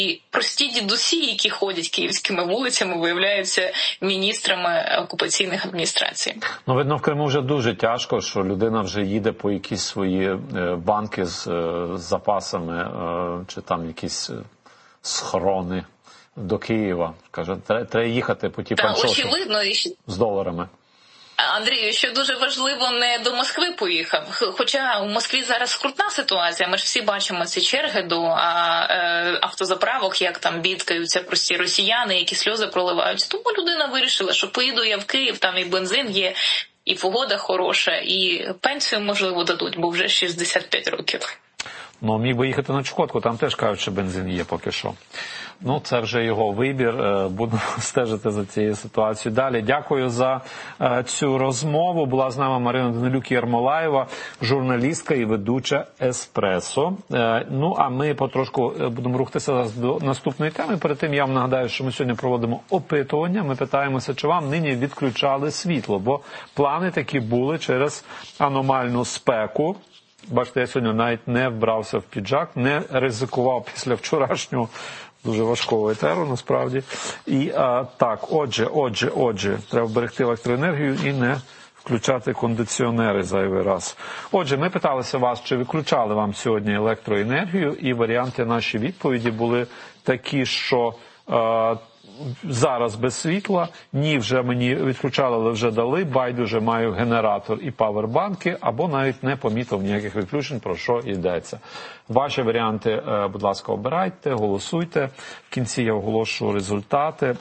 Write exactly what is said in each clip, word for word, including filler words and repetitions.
І прості дідусі, які ходять київськими вулицями, виявляються міністрами окупаційних адміністрацій. Ну, видно, в Криму вже дуже тяжко, що людина вже їде по якісь свої банки з, з запасами, чи там якісь схорони до Києва. Каже, треба їхати по ті панчохи з доларами. Андрію, що дуже важливо, не до Москви поїхав. Хоча у Москві зараз скрутна ситуація, ми ж всі бачимо ці черги до а, е, автозаправок, як там бідкаються прості росіяни, які сльози проливають. Тому людина вирішила, що поїду я в Київ, там і бензин є, і погода хороша, і пенсію, можливо, дадуть, бо вже шістдесят п'ять років. Ну, міг би їхати на Чукотку, там теж кажуть, що бензин є поки що. Ну, це вже його вибір, будемо стежити за цією ситуацією далі. Дякую за цю розмову. Була з нами Марина Данилюк-Єрмолаєва, журналістка і ведуча «Еспресо». Ну, а ми потрошку будемо рухатися до наступної теми. Перед тим я вам нагадаю, що ми сьогодні проводимо опитування. Ми питаємося, чи вам нині відключали світло, бо плани такі були через аномальну спеку. Бачите, я сьогодні навіть не вбрався в піджак, не ризикував після вчорашнього дуже важкого етеру, насправді. І а, так, отже, отже, отже, треба берегти електроенергію і не включати кондиціонери зайвий раз. Отже, ми питалися вас, чи виключали вам сьогодні електроенергію, і варіанти нашої відповіді були такі, що а, зараз без світла, ні, вже мені відключали, але вже дали, байдуже маю генератор і павербанки, або навіть не помітив ніяких відключень, про що йдеться. Ваші варіанти, будь ласка, обирайте, голосуйте. В кінці я оголошу результати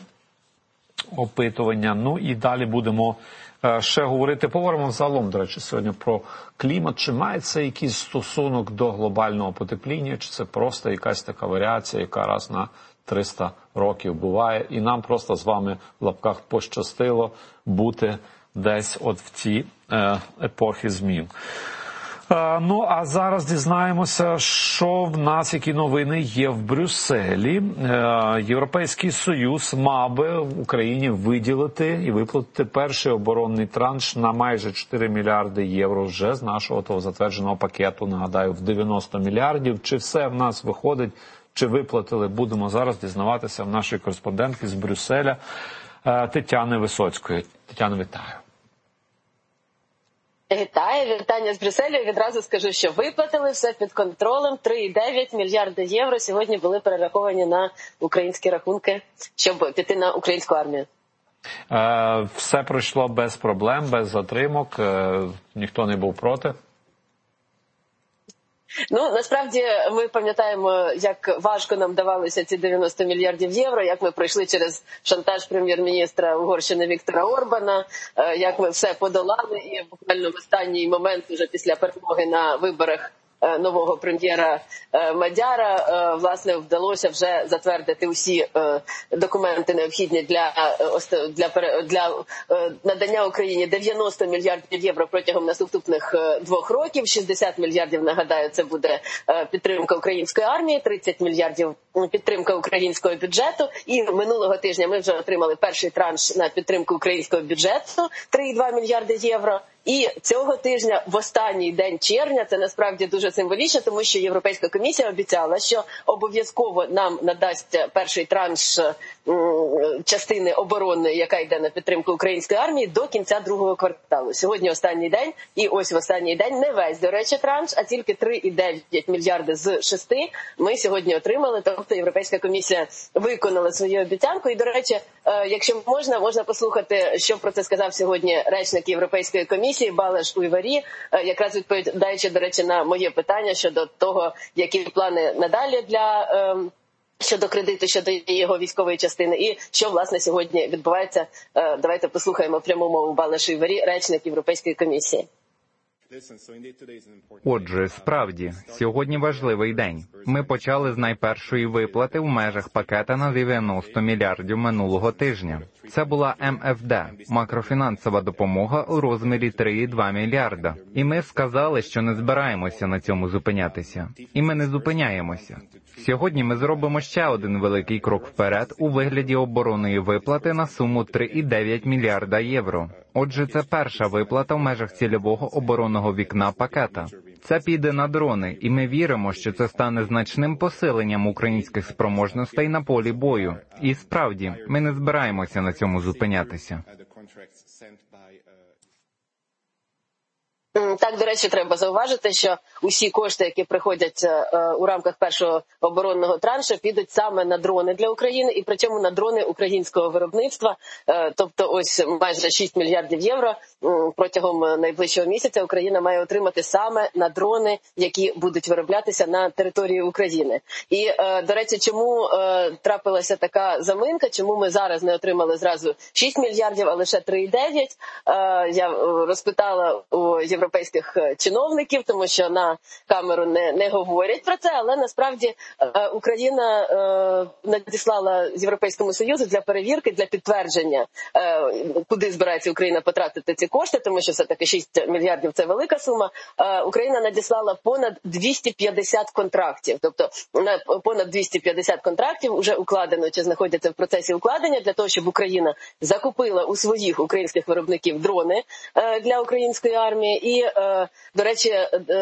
опитування. Ну і далі будемо ще говорити. Поговоримо взагалом, до речі, сьогодні про клімат. Чи має це якийсь стосунок до глобального потепління, чи це просто якась така варіація, яка раз на триста років буває, і нам просто з вами в лапках пощастило бути десь от в ці е, епохи змін. Е, ну, а зараз дізнаємося, що в нас, які новини є в Брюсселі. Е, Європейський Союз мав би Україні виділити і виплатити перший оборонний транш на майже чотири мільярди євро вже з нашого того затвердженого пакету, нагадаю, в дев'яносто мільярдів. Чи все в нас виходить? Чи виплатили, будемо зараз дізнаватися в нашої кореспондентки з Брюсселя Тетяни Висоцької. Тетяна, вітаю. Вітаю, вітання з Брюсселю. Відразу скажу, що виплатили, все під контролем. три цілих дев'ять мільярди євро сьогодні були перераховані на українські рахунки, щоб піти на українську армію. Все пройшло без проблем, без затримок, ніхто не був проти? Ну, насправді, ми пам'ятаємо, як важко нам давалися ці дев'яносто мільярдів євро, як ми пройшли через шантаж прем'єр-міністра Угорщини Віктора Орбана, як ми все подолали, і буквально в останній момент, уже після перемоги на виборах нового прем'єра Мадяра, власне, вдалося вже затвердити усі документи необхідні для, для, для надання Україні дев'яносто мільярдів євро протягом наступних двох років. шістдесят мільярдів, нагадаю, це буде підтримка української армії, тридцять мільярдів підтримка українського бюджету. І минулого тижня ми вже отримали перший транш на підтримку українського бюджету – три цілих два мільярди євро. І цього тижня, в останній день червня, це насправді дуже символічно, тому що Європейська комісія обіцяла, що обов'язково нам надасть перший транш частини оборони, яка йде на підтримку української армії, до кінця другого кварталу. Сьогодні останній день, і ось в останній день не весь, до речі, транш, а тільки три цілих дев'ять мільярди з шести ми сьогодні отримали. Тобто Європейська комісія виконала свою обіцянку. І, до речі, якщо можна, можна послухати, що про це сказав сьогодні речник Європейської комісії Балеш Уйварі, якраз відповідаючи, до речі, на моє питання щодо того, які плани надалі для щодо кредиту, щодо його військової частини, і що, власне, сьогодні відбувається. Давайте послухаємо пряму мову Балеш Уйварі, речник Європейської комісії. Отже, справді, сьогодні важливий день. Ми почали з найпершої виплати в межах пакета на дев'яносто мільярдів минулого тижня. Це була ем еф де – макрофінансова допомога у розмірі три цілих два мільярда. І ми сказали, що не збираємося на цьому зупинятися. І ми не зупиняємося. Сьогодні ми зробимо ще один великий крок вперед у вигляді оборонної виплати на суму три цілих дев'ять мільярда євро. Отже, це перша виплата в межах цільового оборонного вікна пакета. Це піде на дрони, і ми віримо, що це стане значним посиленням українських спроможностей на полі бою. І справді, ми не збираємося на цьому зупинятися. Так, до речі, треба зауважити, що усі кошти, які приходять у рамках першого оборонного траншу, підуть саме на дрони для України, і при цьому на дрони українського виробництва. Тобто ось майже шість мільярдів євро протягом найближчого місяця Україна має отримати саме на дрони, які будуть вироблятися на території України. І, до речі, чому трапилася така заминка, чому ми зараз не отримали зразу шість мільярдів, а лише три цілих дев'ять? Я розпитала у європейських чиновників, тому що на камеру не, не говорять про це, але насправді Україна надіслала Європейському Союзу для перевірки, для підтвердження, куди збирається Україна потратити ці кошти, тому що все-таки шість мільярдів – це велика сума. Україна надіслала понад двісті п'ятдесят контрактів, тобто понад двісті п'ятдесят контрактів вже укладено чи знаходяться в процесі укладення для того, щоб Україна закупила у своїх українських виробників дрони для української армії. І, до речі,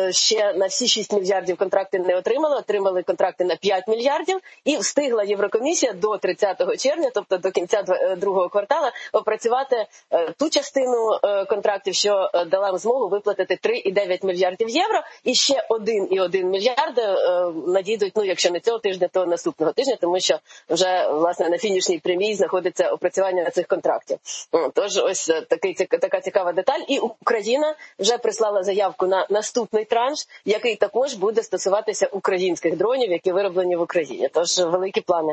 ще на всі шість мільярдів контракти не отримали, отримали контракти на п'ять мільярдів, і встигла Єврокомісія до тридцятого червня, тобто до кінця другого кварталу, опрацювати ту частину контрактів, що дала змогу виплатити три цілих дев'ять мільярдів євро, і ще один цілих один мільярд надійдуть, ну, якщо не цього тижня, то наступного тижня, тому що вже, власне, на фінішній прямій знаходиться опрацювання цих контрактів. Тож, ось такий, така цікава деталь. І Україна вже прислала заявку на наступний транш, який також буде стосуватися українських дронів, які вироблені в Україні. Тож великі плани.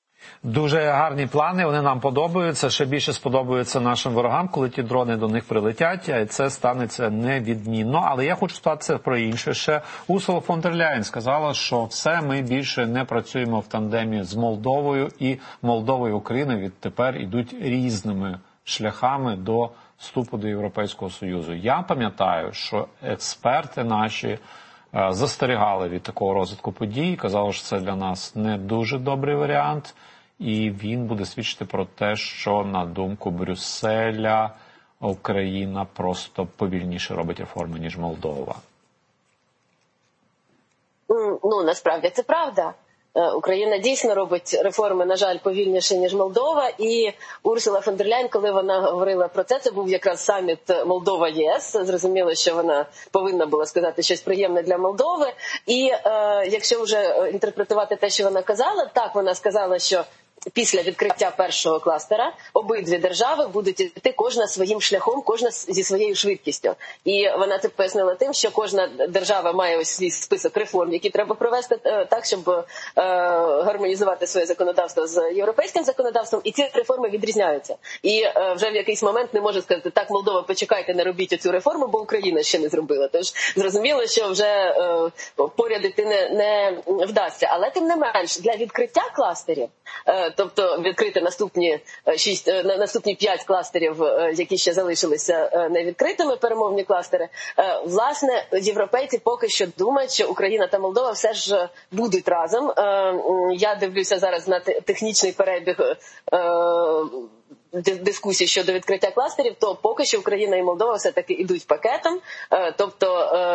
Дуже гарні плани, вони нам подобаються, ще більше сподобаються нашим ворогам, коли ті дрони до них прилетять, і це станеться невідмінно. Але я хочу спитатися про інше. Ще Урсула фон дер Ляєн сказала, що все, ми більше не працюємо в тандемі з Молдовою, і Молдова і Україна відтепер йдуть різними шляхами до вступу до Європейського Союзу. Я пам'ятаю, що експерти наші застерігали від такого розвитку подій, казали, що це для нас не дуже добрий варіант, і він буде свідчити про те, що, на думку Брюсселя, Україна просто повільніше робить реформи, ніж Молдова. Ну, насправді це правда. Україна дійсно робить реформи, на жаль, повільніше, ніж Молдова. І Урсула фон дер Ляєн, коли вона говорила про це, це був якраз саміт Молдова-ЄС. Зрозуміло, що вона повинна була сказати щось приємне для Молдови. І е, якщо вже інтерпретувати те, що вона казала, так, вона сказала, що після відкриття першого кластера обидві держави будуть йти кожна своїм шляхом, кожна зі своєю швидкістю. І вона це пояснила тим, що кожна держава має ось свій список реформ, які треба провести так, щоб е, гармонізувати своє законодавство з європейським законодавством, і ці реформи відрізняються. І е, вже в якийсь момент не може сказати, так, Молдова, почекайте, не робіть оцю реформу, бо Україна ще не зробила. Тож зрозуміло, що вже е, поряд іти не, не вдасться. Але тим не менш, для відкриття кластерів, е, тобто відкрити наступні шість, наступні п'ять кластерів, які ще залишилися невідкритими, перемовні кластери. Власне, європейці поки що думають, що Україна та Молдова все ж будуть разом. Я дивлюся зараз на технічний перебіг дискусій щодо відкриття кластерів, то поки що Україна і Молдова все-таки йдуть пакетом, тобто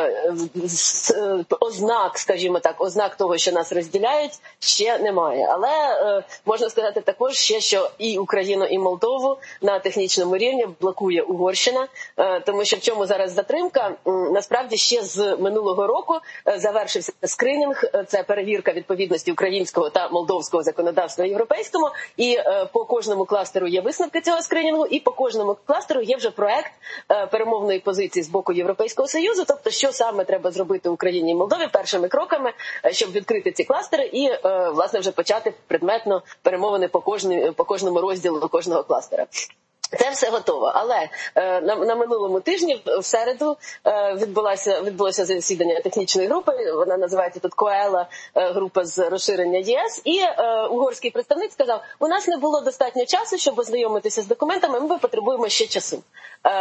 ознак, скажімо так, ознак того, що нас розділяють, ще немає. Але можна сказати також ще, що і Україну, і Молдову на технічному рівні блокує Угорщина, тому що в чому зараз затримка? Насправді ще з минулого року завершився скринінг, це перевірка відповідності українського та молдовського законодавства європейському, і по кожному кластеру є висновки цього скринінгу, і по кожному кластеру є вже проект перемовної позиції з боку Європейського Союзу, тобто що саме треба зробити Україні і Молдові першими кроками, щоб відкрити ці кластери і, власне, вже почати предметно перемовини по, кожній, по кожному розділу кожного кластера. Це все готово, але е, на, на минулому тижні, в середу, е, відбулося, відбулося засідання технічної групи, вона називається тут КОЕЛА, е, група з розширення ЄС, і е, угорський представник сказав, у нас не було достатньо часу, щоб ознайомитися з документами, ми потребуємо ще часу. Е,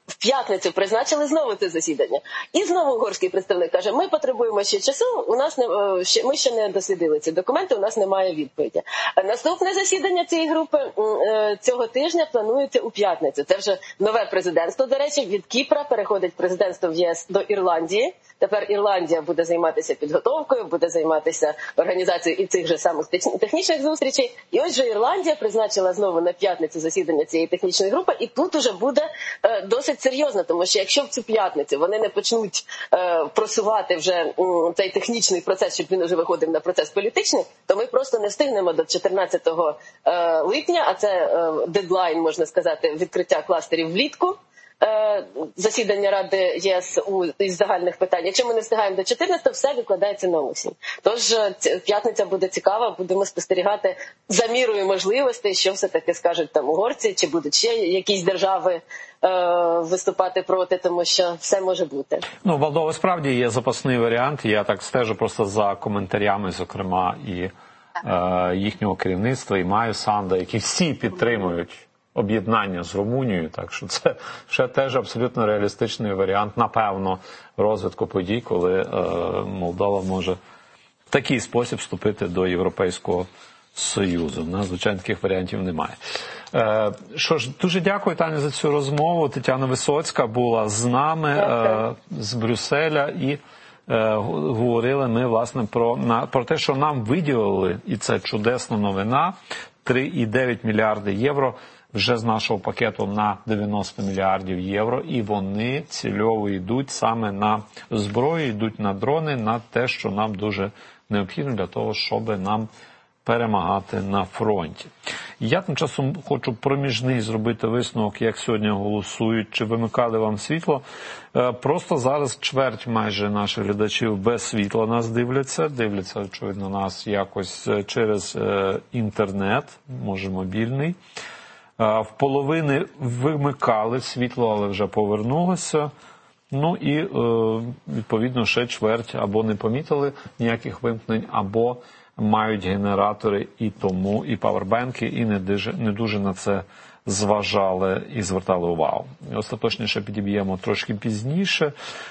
в п'ятницю призначили знову це засідання. І знову угорський представник каже, ми потребуємо ще часу, у нас не, ще, ми ще не дослідили ці документи, у нас немає відповіді. Наступне засідання цієї групи цього тижня планується у п'ятницю. Це вже нове президентство, до речі, від Кіпра переходить президентство в ЄС до Ірландії. Тепер Ірландія буде займатися підготовкою, буде займатися організацією і цих же самих технічних зустрічей. І ось же Ірландія призначила знову на п'ятницю засідання цієї технічної групи, і тут уже буде е, досить серйозно, тому що якщо в цю п'ятницю вони не почнуть е, просувати вже е, цей технічний процес, щоб він уже виходив на процес політичний, то ми просто не встигнемо до чотирнадцятого е, липня, а це е, дедлайн, можна сказати, відкриття кластерів влітку, засідання Ради ЄС у, із загальних питань. Якщо ми не встигаємо до чотирнадцятого, все відкладається на осінь. Тож п'ятниця буде цікава, будемо спостерігати за мірою можливостей, що все-таки скажуть там угорці, чи будуть ще якісь держави е, виступати проти, тому що все може бути. Ну, Молдова справді є запасний варіант. Я так стежу просто за коментарями, зокрема, і е, їхнього керівництва, і Маю Санда, які всі підтримують об'єднання з Румунією, так що це ще теж абсолютно реалістичний варіант, напевно, розвитку подій, коли е, Молдова може в такий спосіб вступити до Європейського Союзу. У нас, звичайно, таких варіантів немає. Е, що ж, дуже дякую, Таня, за цю розмову. Тетяна Висоцька була з нами е, з Брюсселя, і е, говорили ми, власне, про, на, про те, що нам виділили, і це чудесна новина, три цілих дев'ять мільярди євро вже з нашого пакету на дев'яносто мільярдів євро, і вони цільово йдуть саме на зброю, йдуть на дрони, на те, що нам дуже необхідно для того, щоб нам перемагати на фронті. Я тим часом хочу проміжний зробити висновок, як сьогодні голосують, чи вимикали вам світло. Просто зараз чверть майже наших глядачів без світла нас дивляться. Дивляться, очевидно, нас якось через інтернет, може мобільний. В половини вимикали світло, але вже повернулося. Ну і, відповідно, ще чверть або не помітили ніяких вимкнень, або мають генератори і тому, і павербенки, і не дуже, не дуже на це зважали і звертали увагу. Остаточніше підіб'ємо трошки пізніше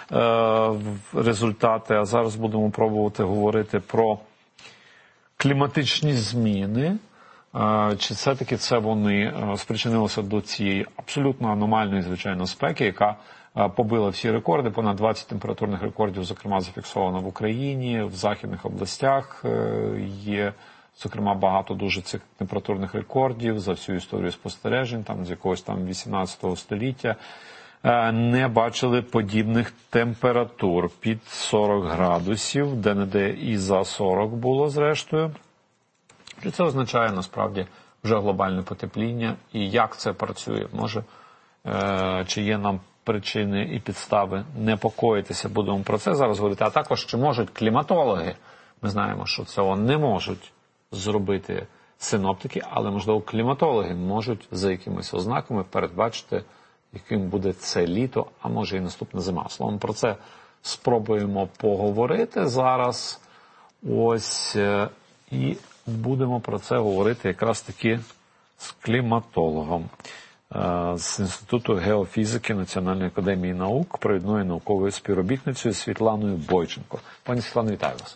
результати, а зараз будемо пробувати говорити про кліматичні зміни. Чи все-таки це вони спричинилися до цієї абсолютно аномальної, звичайно, спеки, яка побила всі рекорди, понад двадцять температурних рекордів, зокрема, зафіксовано в Україні, в західних областях є, зокрема, багато дуже цих температурних рекордів за всю історію спостережень, там з якогось там вісімнадцятого століття. Не бачили подібних температур під сорок градусів, де-не-де і за сорок було, зрештою. Це означає, насправді, вже глобальне потепління. І як це працює? Може, е- чи є нам причини і підстави непокоїтися? Будемо про це зараз говорити. А також, чи можуть кліматологи, ми знаємо, що цього не можуть зробити синоптики, але, можливо, кліматологи можуть за якимись ознаками передбачити, яким буде це літо, а може і наступна зима. Словом, про це спробуємо поговорити зараз. Ось, е- і будемо про це говорити якраз таки з кліматологом з Інституту геофізики Національної академії наук, провідною науковою співробітницею Світланою Бойченко. Пані Світлано, вітаю вас.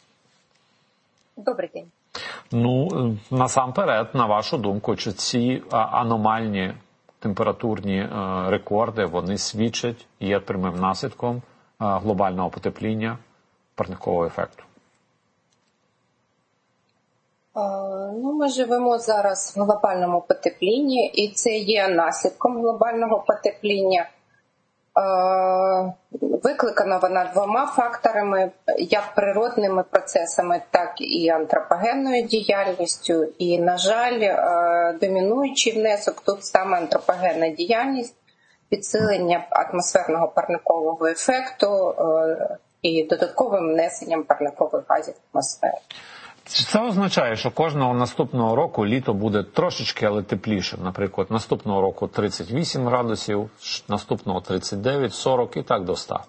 Добрий день. Ну, насамперед, на вашу думку, чи ці аномальні температурні рекорди, вони свідчать, є прямим наслідком глобального потепління, парникового ефекту? Ну, ми живемо зараз в глобальному потеплінні, і це є наслідком глобального потепління. Викликана вона двома факторами, як природними процесами, так і антропогенною діяльністю. І, на жаль, домінуючий внесок тут саме антропогенна діяльність, підсилення атмосферного парникового ефекту і додатковим внесенням парникових газів в атмосферу. Це означає, що кожного наступного року літо буде трошечки, але тепліше. Наприклад, наступного року тридцять вісім градусів, наступного тридцять дев'ять, сорок і так до ста.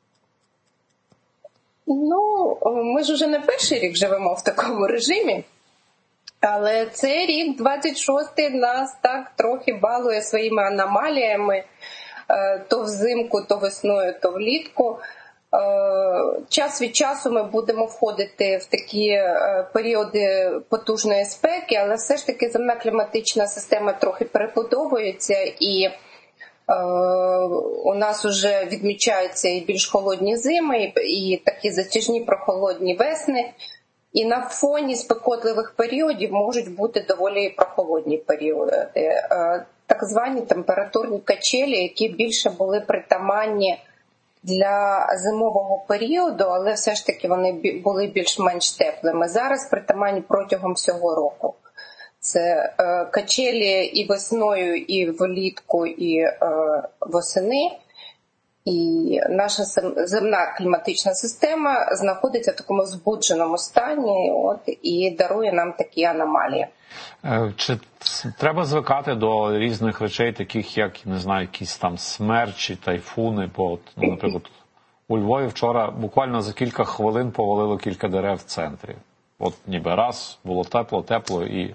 Ну, ми ж уже не перший рік живемо в такому режимі. Але цей рік, двадцять шостий, нас так трохи балує своїми аномаліями. то взимку, то весною, то влітку. Час від часу ми будемо входити в такі періоди потужної спеки, але все ж таки земна кліматична система трохи перебудовується, і у нас вже відмічаються і більш холодні зими, і такі затяжні прохолодні весни. І на фоні спекотливих періодів можуть бути доволі прохолодні періоди. Так звані температурні качелі, які більше були притаманні для зимового періоду, але все ж таки вони були більш-менш теплими. Зараз притаманні протягом всього року. Це е, качелі і весною, і влітку, і е, восени. І наша земна кліматична система знаходиться в такому збудженому стані, от, і дарує нам такі аномалії. Чи треба звикати до різних речей, таких як, не знаю, якісь там смерчі, тайфуни? Бо, ну, наприклад, у Львові вчора буквально за кілька хвилин повалило кілька дерев в центрі. От ніби раз, було тепло, тепло і...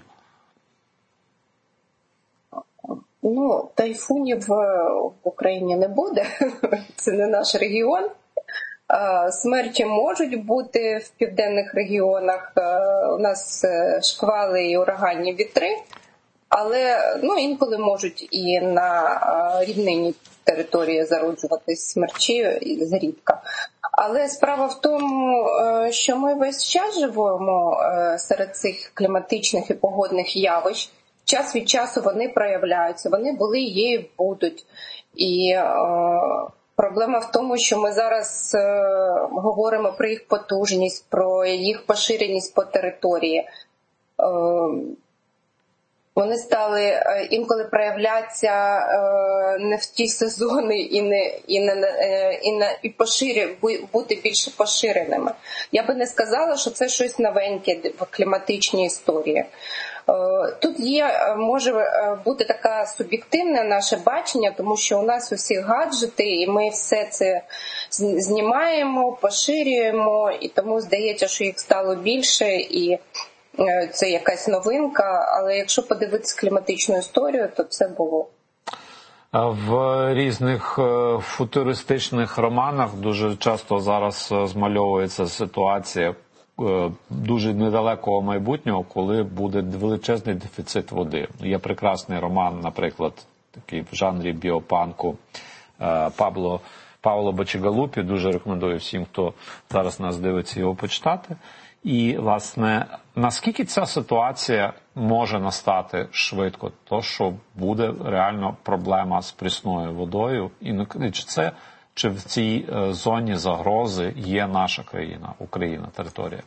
Ну, тайфунів в Україні не буде, це не наш регіон. Смерчі можуть бути в південних регіонах, у нас шквали і ураганні вітри, але ну, інколи можуть і на рівнинній території зароджуватись смерчі, зрідка. Але справа в тому, що ми весь час живемо серед цих кліматичних і погодних явищ. Час від часу вони проявляються, вони були, є і будуть. І е, проблема в тому, що ми зараз е, говоримо про їх потужність, про їх поширеність по території. Е, вони стали е, інколи проявлятися е, не в ті сезони і, не, і, не, е, і, не, і поширі, бути більше поширеними. Я би не сказала, що це щось новеньке в кліматичній історії. Тут є, може бути така суб'єктивне наше бачення, тому що у нас усі гаджети, і ми все це знімаємо, поширюємо, і тому здається, що їх стало більше, і це якась новинка, але якщо подивитися кліматичну історію, то це було. В різних футуристичних романах дуже часто зараз змальовується ситуація дуже недалекого майбутнього, коли буде величезний дефіцит води. Є прекрасний роман, наприклад, такий в жанрі біопанку Пабло, Пауло Бачігалупі. Дуже рекомендую всім, хто зараз нас дивиться, його почитати. І, власне, наскільки ця ситуація може настати швидко? То, що буде реально проблема з прісною водою, і чи це чи в цій зоні загрози є наша країна, Україна, територія?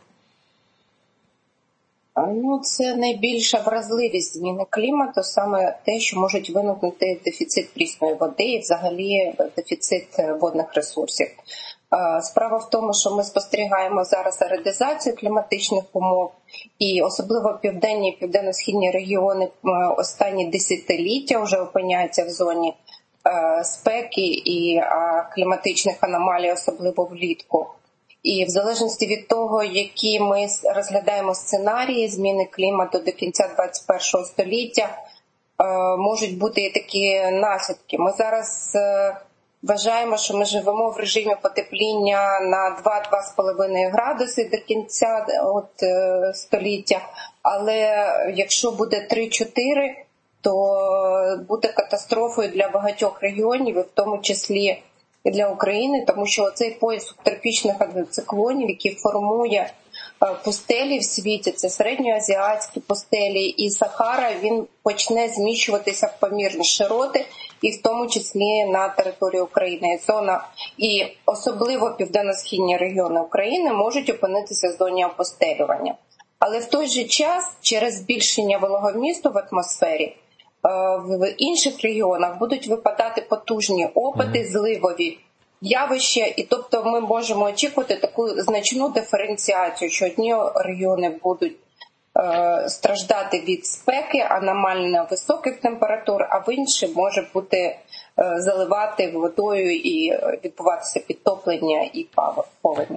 Ну, це найбільша вразливість зміни клімату, саме те, що можуть виникнути дефіцит прісної води і взагалі дефіцит водних ресурсів. Справа в тому, що ми спостерігаємо зараз аредизацію кліматичних умов, і особливо південні і південно-східні регіони останні десятиліття вже опиняються в зоні спеки і кліматичних аномалій, особливо влітку. І в залежності від того, які ми розглядаємо сценарії зміни клімату до кінця двадцять першого століття, можуть бути і такі наслідки. Ми зараз вважаємо, що ми живемо в режимі потепління на два-два з половиною градуси до кінця от, століття, але якщо буде три-чотири, то буде катастрофою для багатьох регіонів, і в тому числі і для України, тому що цей пояс субтропічних циклонів, який формує пустелі в світі, це середньоазіатські пустелі і Сахара, він почне зміщуватися в помірні широти, і в тому числі на території України. Зона, і особливо південно-східні регіони України можуть опинитися в зоні опустелювання. Але в той же час, через збільшення вологомісту в атмосфері, в інших регіонах будуть випадати потужні опади, зливові явища, і тобто ми можемо очікувати таку значну диференціацію, що одні регіони будуть е, страждати від спеки, аномально високих температур, а в інші може бути е, заливати водою і відбуватися підтоплення і повені.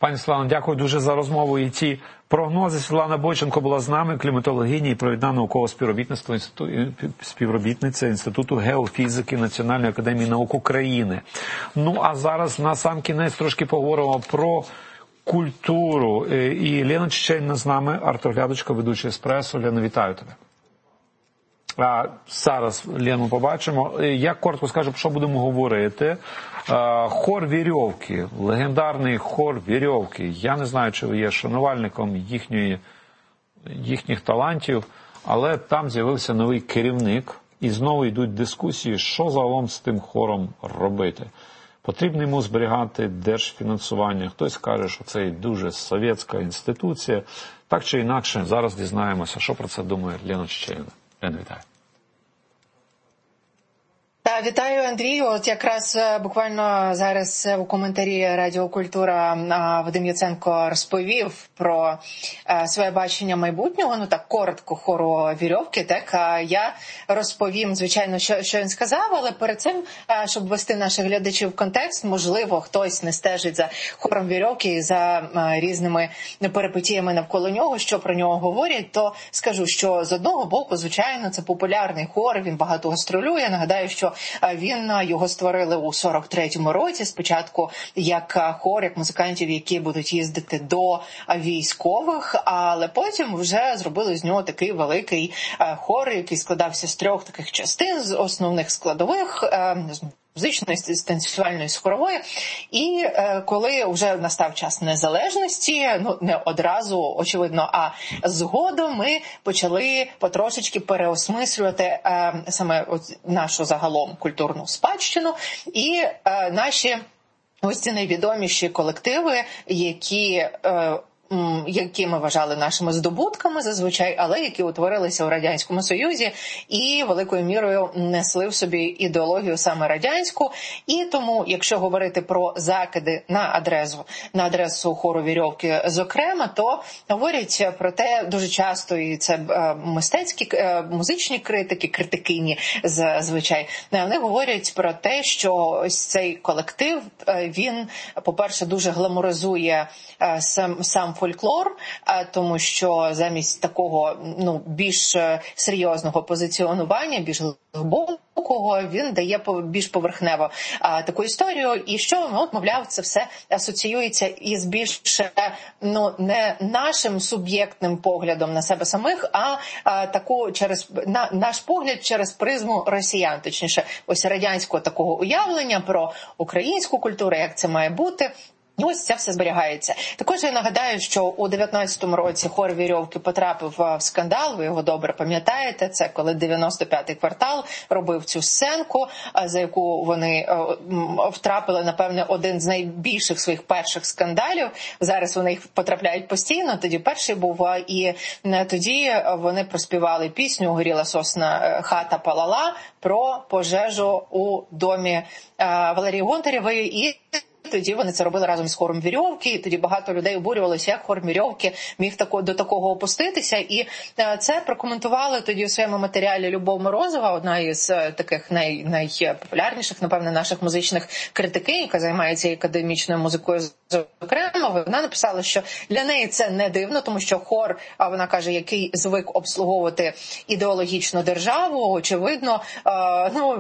Пані Світлано, дякую дуже за розмову і ті прогнози. Світлана Бойченко була з нами, кліматологиня і провідна наукового співробітництва інституту, співробітниця Інституту геофізики Національної академії наук України. Ну, а зараз на сам кінець трошки поговоримо про культуру. І Лена Чеченина з нами, артоглядачка, ведуча «Еспресо». Лена, вітаю тебе. А зараз Лену побачимо. Я коротко скажу, про що будемо говорити. Хор Вірьовки, легендарний хор Вірьовки. Я не знаю, чи ви є шанувальником їхньої, їхніх талантів, але там з'явився новий керівник, і знову йдуть дискусії, що загалом з тим хором робити. Потрібно йому зберігати держфінансування. Хтось каже, що це дуже совєтська інституція. Так чи інакше, зараз дізнаємося, що про це думає Лена Чеченина. Лена, вітаю. Та, вітаю, Андрію. От якраз буквально зараз у коментарі Радіо Культура Вадим Яценко розповів про своє бачення майбутнього, ну так коротко, хору Вірьовки. Так, я розповім, звичайно, що, що він сказав, але перед цим, щоб ввести наших глядачів в контекст, можливо, хтось не стежить за хором Вірьовки і за різними перипетіями навколо нього, що про нього говорять, то скажу, що з одного боку, звичайно, це популярний хор, він багато гастролює. Нагадаю, що він, його створили у сорок третьому році, спочатку як хор, як музикантів, які будуть їздити до військових, але потім вже зробили з нього такий великий хор, який складався з трьох таких частин, з основних складових, музичної, танцювальної, хорової. І е, коли вже настав час незалежності, ну не одразу, очевидно, а згодом ми почали потрошечки переосмислювати е, саме от нашу загалом культурну спадщину і е, наші ось ці найвідоміші колективи, які е, які ми вважали нашими здобутками зазвичай, але які утворилися у Радянському Союзі і великою мірою несли в собі ідеологію саме радянську. І тому, якщо говорити про закиди на адресу, на адресу хору Вірьовки зокрема, то говорять про те дуже часто, і це мистецькі, музичні критики, критикині зазвичай, вони говорять про те, що ось цей колектив, він, по-перше, дуже гламуризує сам, сам фольклор, тому що замість такого, ну, більш серйозного позиціонування, більш глибокого, він дає більш поверхнево а, таку історію. І що, ну, от, мовляв, це все асоціюється із більш, ну, не нашим суб'єктним поглядом на себе самих, а, а таку через на, наш погляд через призму росіян, точніше, ось радянського такого уявлення про українську культуру, як це має бути. Ось це все зберігається. Також я нагадаю, що у дев'ятнадцятому році хор Вірьовки потрапив в скандал, ви його добре пам'ятаєте, це коли дев'яносто п'ятий квартал робив цю сценку, за яку вони втрапили, напевне, один з найбільших своїх перших скандалів. Зараз вони їх потрапляють постійно, тоді перший був, і тоді вони проспівали пісню «Горіла сосна, хата палала» про пожежу у домі Валерії Гонтарєвої. І тоді вони це робили разом з хором Вірьовки, і тоді багато людей обурювалося, як хор Вірьовки міг тако, до такого опуститися. І це прокоментували тоді у своєму матеріалі Любов Морозова, одна із таких най, найпопулярніших, напевне, наших музичних критикинь, яка займається академічною музикою зокрема. Вона написала, що для неї це не дивно, тому що хор, а вона каже, який звик обслуговувати ідеологічну державу, очевидно, ну,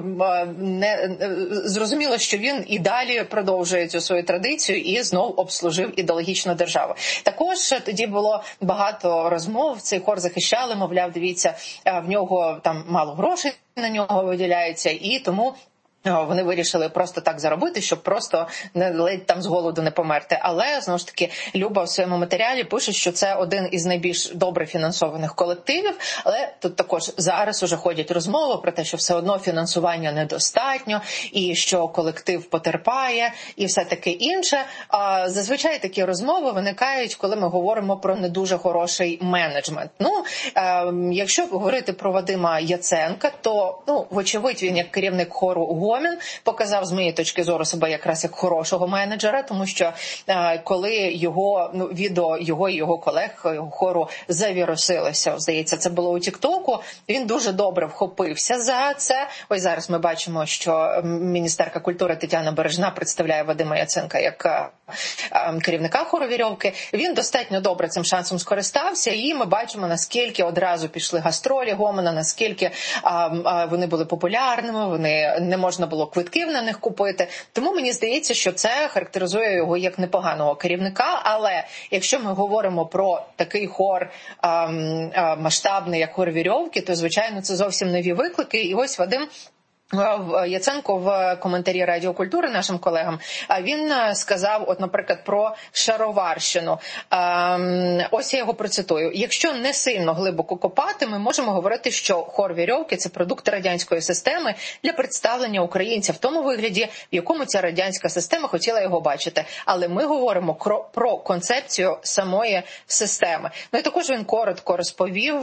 не зрозуміло, що він і далі продовжує цю свою традицію і знов обслужив ідеологічну державу. Також тоді було багато розмов, цей хор захищали, мовляв, дивіться, в нього там мало грошей на нього виділяється, і тому вони вирішили просто так заробити, щоб просто не ледь там з голоду не померти. Але, знову ж таки, Люба в своєму матеріалі пише, що це один із найбільш добре фінансованих колективів, але тут також зараз уже ходять розмови про те, що все одно фінансування недостатньо, і що колектив потерпає, і все таке інше. А зазвичай такі розмови виникають, коли ми говоримо про не дуже хороший менеджмент. Ну, е, якщо говорити про Вадима Яценка, то, ну, вочевидь, він як керівник хору Гомін показав з моєї точки зору себе якраз як хорошого менеджера, тому що коли його ну, відео його і його колег, його хору завірусилося, здається, це було у Тіктоку, він дуже добре вхопився за це. Ось зараз ми бачимо, що міністерка культури Тетяна Бережна представляє Вадима Яценка як керівника хору «Вірьовки». Він достатньо добре цим шансом скористався, і ми бачимо, наскільки одразу пішли гастролі Гомена, наскільки а, а, вони були популярними, вони не можна було квитків на них купити. Тому мені здається, що це характеризує його як непоганого керівника. Але якщо ми говоримо про такий хор а, а, масштабний, як хор «Вірьовки», то, звичайно, це зовсім нові виклики. І ось Вадим Яценко в коментарі Радіо Культури нашим колегам, він сказав, от, наприклад, про Шароварщину. Ось я його процитую. Якщо не сильно глибоко копати, ми можемо говорити, що хор «Вірьовки» – це продукт радянської системи для представлення українця в тому вигляді, в якому ця радянська система хотіла його бачити. Але ми говоримо про концепцію самої системи. Ну і також він коротко розповів,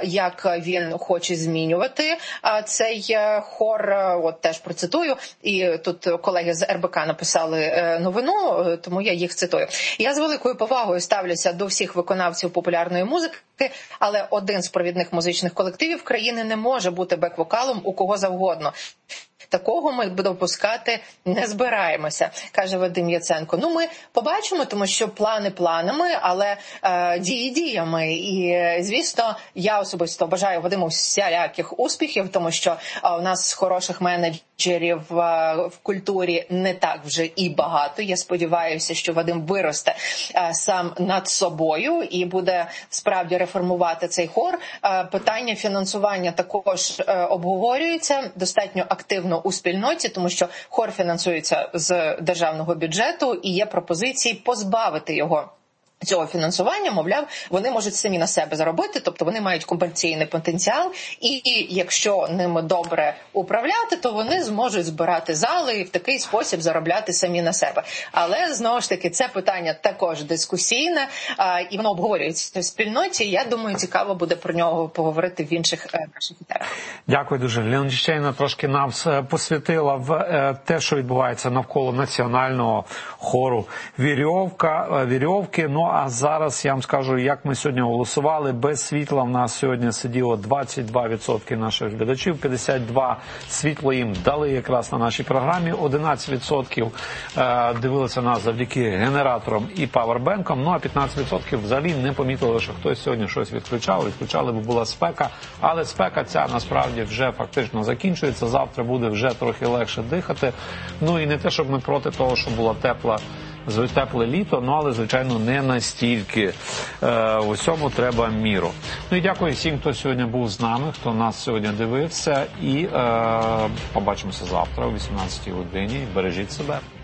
як він хоче змінювати цей хор. От теж процитую, і тут колеги з ер бе ка написали новину, тому я їх цитую. Я з великою повагою ставлюся до всіх виконавців популярної музики, але один з провідних музичних колективів країни не може бути бек-вокалом у кого завгодно. Такого ми допускати не збираємося, каже Вадим Яценко. Ну, ми побачимо, тому що плани планами, але е, дії діями. І, звісно, я особисто бажаю Вадиму всіляких успіхів, тому що е, у нас хороших менеджерів е, в культурі не так вже і багато. Я сподіваюся, що Вадим виросте е, сам над собою і буде справді реформувати цей хор. Е, питання фінансування також е, обговорюється достатньо активно у спільноті, тому що хор фінансується з державного бюджету і є пропозиції позбавити його цього фінансування, мовляв, вони можуть самі на себе заробити, тобто вони мають комерційний потенціал, і якщо ними добре управляти, то вони зможуть збирати зали і в такий спосіб заробляти самі на себе. Але, знову ж таки, це питання також дискусійне, і воно обговорюється в спільноті. Я думаю, цікаво буде про нього поговорити в інших наших етерах. Дякую дуже. Леонтіщина трошки нам посвятила в те, що відбувається навколо національного хору «Вірьовка», «Вірьовки». Ну, а зараз я вам скажу, як ми сьогодні голосували. Без світла в нас сьогодні сиділо двадцять два відсотки наших глядачів, п'ятдесят два світло їм дали якраз на нашій програмі, одинадцять відсотків дивилися нас завдяки генераторам і павербенкам, ну а п'ятнадцять відсотків взагалі не помітили, що хтось сьогодні щось відключав, відключали, бо була спека, але спека ця насправді вже фактично закінчується, завтра буде вже трохи легше дихати. Ну і не те, щоб ми проти того, що була тепла тепле літо, ну але, звичайно, не настільки. Е, в усьому треба міру. Ну і дякую всім, хто сьогодні був з нами, хто нас сьогодні дивився. І е, побачимося завтра о вісімнадцятій годині. Бережіть себе.